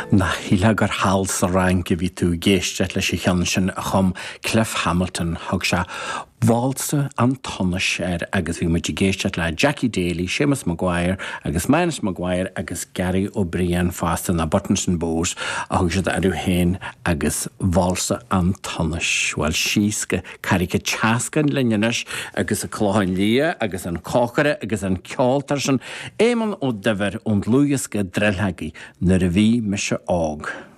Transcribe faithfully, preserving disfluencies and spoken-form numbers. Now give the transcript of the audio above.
Na híle gur háil sa rang go bhí tú géiste leis i cheann sin a chum Cliff Hamilton thug se bháilsa an tonais ar agus bhí muid géiste le Jackie Daly, Seamus Maguire agus Manus Maguire agus Gary O'Brien fásta na Buttonson Bowes a thug siad arú héin agus bháilsa an tonais. Bhil síos go carica teascan linneanais agus a chlóin lia agus an cócara agus an ceoltar sin éman ó dever ón luas go drelthagaí nar a bhí me se ág.